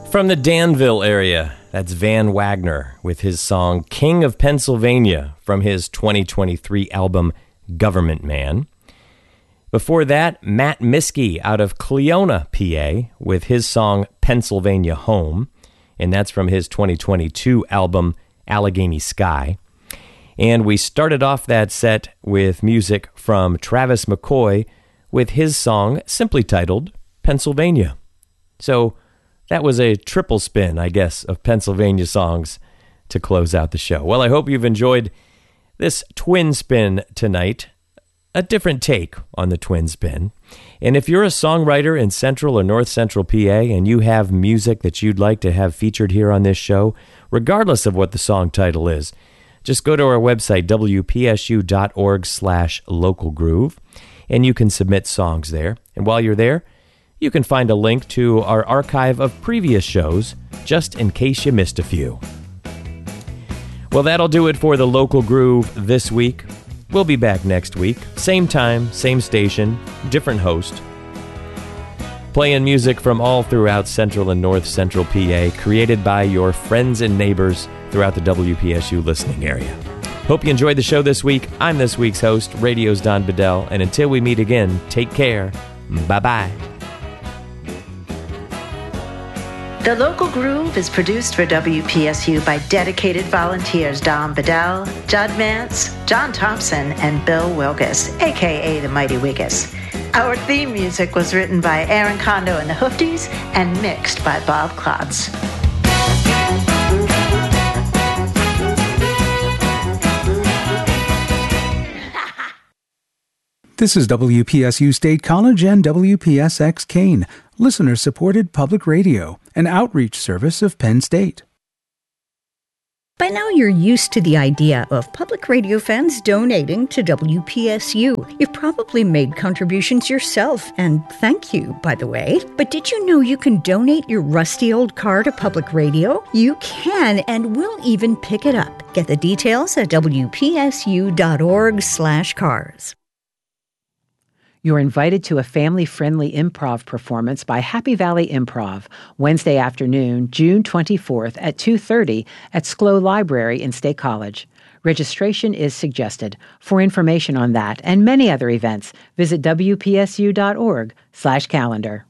From the Danville area, that's Van Wagner with his song King of Pennsylvania from his 2023 album Government Man. Before that, Matt Miskey out of Cleona, PA, with his song Pennsylvania Home, and that's from his 2022 album Allegheny Sky. And we started off that set with music from Travis McCoy with his song simply titled Pennsylvania. So that was a triple spin, I guess, of Pennsylvania songs to close out the show. Well, I hope you've enjoyed this twin spin tonight, a different take on the twin spin. And if you're a songwriter in Central or North Central PA and you have music that you'd like to have featured here on this show, regardless of what the song title is, just go to our website, wpsu.org/localgroove, and you can submit songs there. And while you're there, you can find a link to our archive of previous shows, just in case you missed a few. Well, that'll do it for the Local Groove this week. We'll be back next week. Same time, same station, different host. Playing music from all throughout Central and North Central PA, created by your friends and neighbors throughout the WPSU listening area. Hope you enjoyed the show this week. I'm this week's host, Radio's Don Bedell, and until we meet again, take care. Bye-bye. The Local Groove is produced for WPSU by dedicated volunteers Don Bedell, Judd Mance, John Thompson, and Bill Wilgus, a.k.a. the Mighty Wiggus. Our theme music was written by Aaron Kondo and the Hoofties and mixed by Bob Klotz. This is WPSU State College and WPSX Kane, listener-supported public radio, an outreach service of Penn State. By now you're used to the idea of public radio fans donating to WPSU. You've probably made contributions yourself, and thank you, by the way. But did you know you can donate your rusty old car to public radio? You can, and we'll even pick it up. Get the details at wpsu.org/cars. You're invited to a family-friendly improv performance by Happy Valley Improv, Wednesday afternoon, June 24th at 2:30 at SCLO Library in State College. Registration is suggested. For information on that and many other events, visit wpsu.org/calendar.